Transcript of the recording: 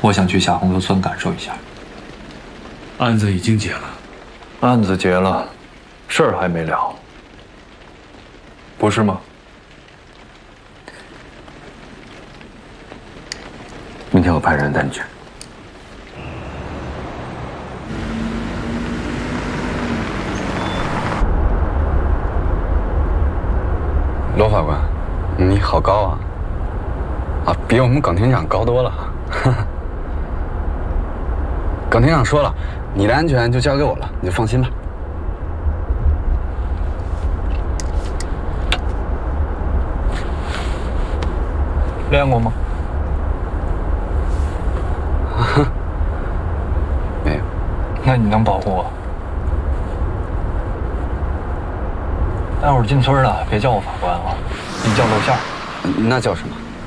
我想去下红楼村感受一下。 案子已经结了， 案子结了，事儿还没了，不是吗？ 明天我派人带你去。 罗法官，你好高啊！啊，比我们耿厅长高多了。耿厅长说了，你的安全就交给我了，你就放心吧。 练过吗？ 没有。 那你能保护我？待会儿进村了，别叫我法官啊，你叫露馅。 那叫什么？